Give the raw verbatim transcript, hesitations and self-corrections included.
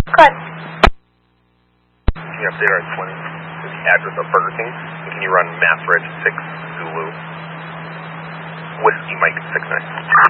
Good. Can you update our twenty to the address of Burger King? And can you run Mass Reg six Zulu Whiskey Mike six nine?